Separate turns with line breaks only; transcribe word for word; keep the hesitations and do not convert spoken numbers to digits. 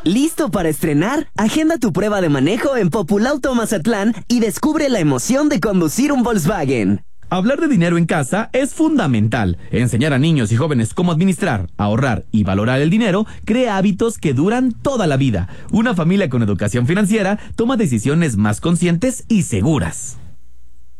¿Listo para estrenar? Agenda tu prueba de manejo en Populauto Mazatlán y descubre la emoción de conducir un Volkswagen.
Hablar de dinero en casa es fundamental. Enseñar a niños y jóvenes cómo administrar, ahorrar y valorar el dinero crea hábitos que duran toda la vida. Una familia con educación financiera toma decisiones más conscientes y seguras.